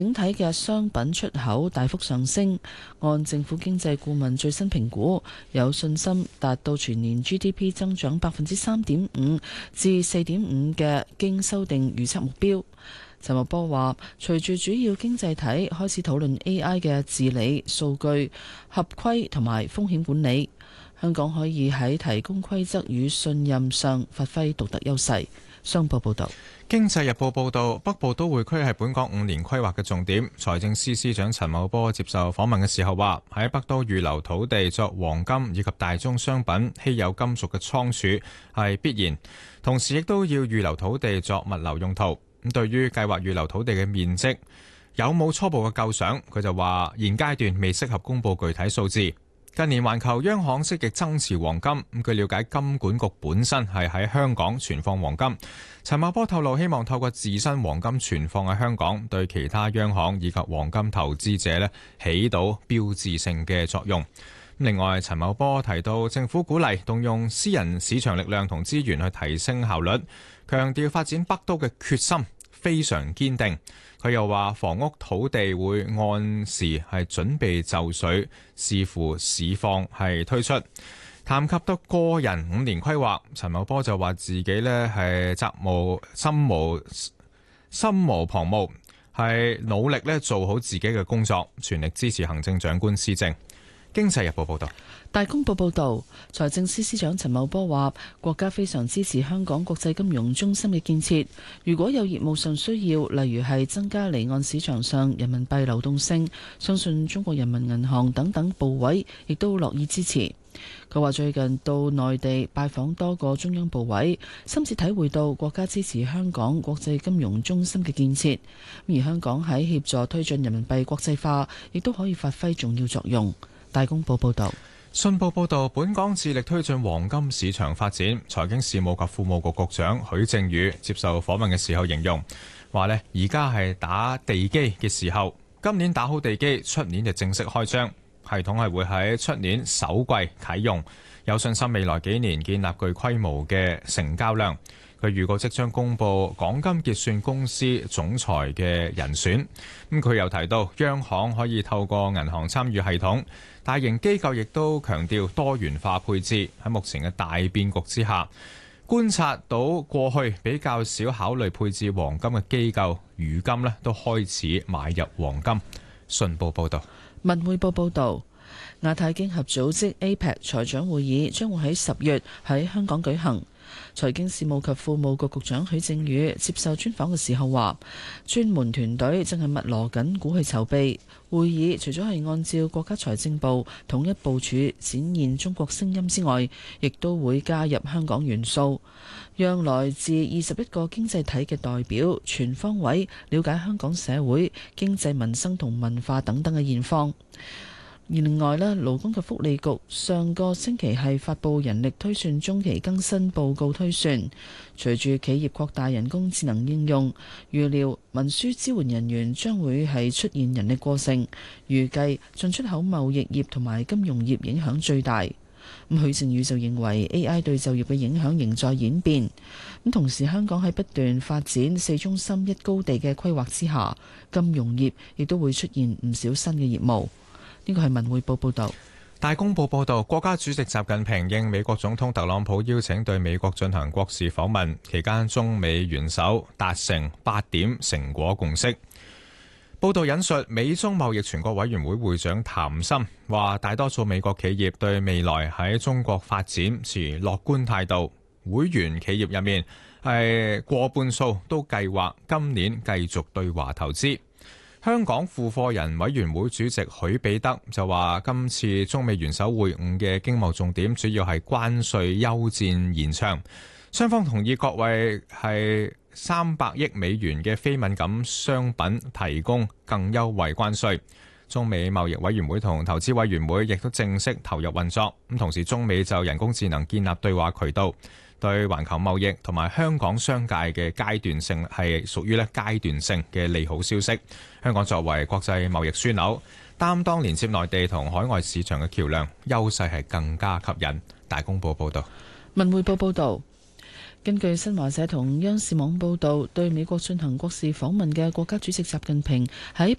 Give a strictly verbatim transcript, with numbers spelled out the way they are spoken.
整體嘅商品出口大幅上升，按政府經濟顧問最新評估，有信心達到全年 G D P 增長百分之三點五至四點五嘅經修訂預測目標。陳茂波話，隨住主要經濟體開始討論 A I 嘅治理、數據、合規同埋風險管理，香港可以喺提供規則與信任上發揮獨特優勢。商報報導。 經濟日報報導，北部都會區係本港五年規劃嘅重點。財政司司長陳茂波接受訪問嘅時候話，喺北都預留土地作黃金以及大宗商品、稀有金屬嘅倉儲係必然，同時亦都要預留土地作物流用途。咁對於計劃預留土地嘅面積有冇初步嘅構想，佢就話現階段未適合公布具體數字。近年環球央行積極增持黃金，咁據了解金管局本身係喺香港存放黃金。陳茂波透露，希望透過自身黃金存放喺香港，對其他央行以及黃金投資者呢起到標誌性嘅作用。另外，陳茂波提到政府鼓勵動用私人市場力量同資源去提升效率，強調發展北都嘅決心非常堅定。佢又話房屋土地會按時係準備就緒，視乎市況係推出。談及到個人五年規劃，陳茂波就話自己呢係責無心無心無旁騖，係努力咧做好自己嘅工作，全力支持行政長官施政。經濟日報報道。 大公報報導，財政司司長陳茂波話：國家非常支持香港國際金融中心嘅建設。如果有業務上需要，例如係增加離岸市場上人民幣流動性，相信中國人民銀行等等部委亦都樂意支持。佢話最近到內地拜訪多個中央部委，深切體會到國家支持香港國際金融中心嘅建設，而香港喺協助推進人民幣國際化，亦都可以發揮重要作用。大公報報導。 信報報導，本港致力推進黃金市場發展。財經事務及庫務局局長許正宇接受訪問嘅時候形容，話呢而家係打地基嘅時候，今年打好地基，出年就正式開張，系統係會喺出年首季啟用，有信心未來幾年建立具規模嘅成交量。佢預告即將公布港金結算公司總裁嘅人選。咁佢又提到，央行可以透過銀行參與系統，大型機構亦都強調多元化配置。喺目前嘅大變局之下，觀察到過去比較少考慮配置黃金嘅機構，如今呢都開始買入黃金。信報報道。 文匯報報道，亞太經合組織 A P E C 財長會議將會喺十月喺香港舉行。財經事務及庫務局局長許正宇接受專訪嘅時候話，專門團隊正係密鑼緊鼓去籌備會議，除咗係按照國家財政部統一部署展現中國聲音之外，亦都會加入香港元素，讓來自二十一個經濟體嘅代表全方位了解香港社會、經濟、民生同文化等等嘅現況。而另外咧，勞工及福利局上個星期係發布人力推算中期更新報告推算，隨住企業擴大人工智能應用，預料文書支援人員將會係出現人力過剩，預計進出口貿易業同埋金融業影響最大。咁許正宇就認為 A I 對就業嘅影響仍在演變，咁同時香港喺不斷發展四中心一高地嘅規劃之下，金融業亦都會出現唔少新嘅業務。呢個係文匯報報道。 大公報報道，國家主席習近平應美國總統特朗普邀請對美國進行國事訪問，期間中美元首達成八點成果共識。報道引述美中貿易全國委員會會長譚森話，大多數美國企業對未來喺中國發展持樂觀態度，會員企業入面係過半數都計劃今年繼續對華投資。香港付貨人委員會主席許比德就話，今次中美元首會晤嘅經貿重點主要係關稅休戰延長，雙方同意各為係三百億美元嘅非敏感商品提供更優惠關稅。中美貿易委員會同投資委員會亦都正式投入運作，咁同時中美就人工智能建立對話渠道，對環球貿易同埋香港商界嘅階段性係屬於咧階段性嘅利好消息。香港作為國際貿易樞紐，擔當連接內地同海外市場嘅橋梁，優勢係更加吸引。大公報報道。 文匯報報道， 根據新華社同央視網報導，對美國進行國事訪問嘅國家主席習近平喺